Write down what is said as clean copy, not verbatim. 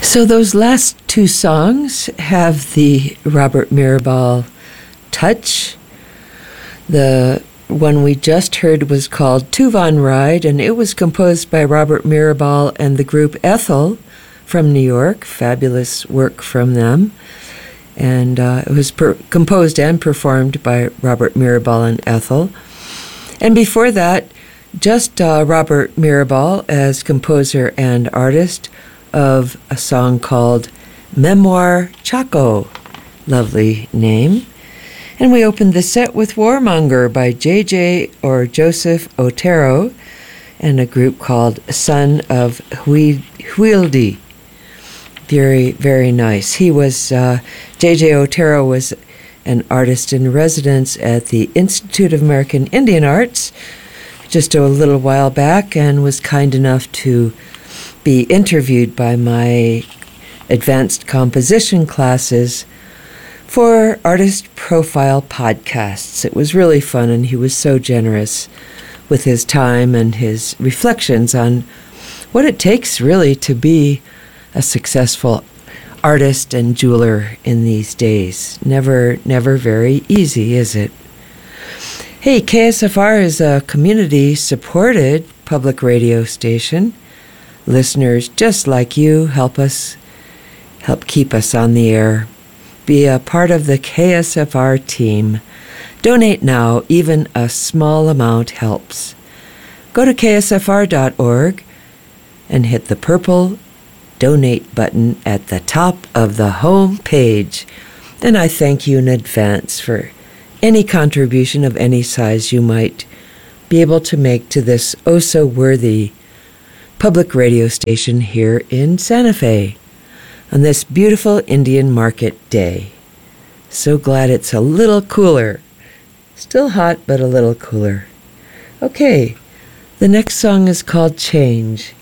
So those last two songs have the Robert Mirabal touch. The one we just heard was called Tuvan Ride, and it was composed by Robert Mirabal and the group Ethel from New York. Fabulous work from them. And it was composed and performed by Robert Mirabal and Ethel. And before that, just Robert Mirabal as composer and artist of a song called Memoir Chaco. Lovely name. And we opened the set with Warmonger by J.J. or Joseph Otero and a group called Son of Huildi. Very, very nice. He was, J.J. Otero was an artist in residence at the Institute of American Indian Arts just a little while back and was kind enough to be interviewed by my advanced composition classes for Artist Profile podcasts. It was really fun, and he was so generous with his time and his reflections on what it takes really to be a successful artist and jeweler in these days. Never very easy, is it? Hey, KSFR is a community-supported public radio station. Listeners just like you help keep us on the air. Be a part of the KSFR team. Donate now. Even a small amount helps. Go to ksfr.org and hit the purple donate button at the top of the home page. And I thank you in advance for any contribution of any size you might be able to make to this oh-so-worthy public radio station here in Santa Fe on this beautiful Indian Market Day. So glad it's a little cooler. Still hot, but a little cooler. Okay, the next song is called Change.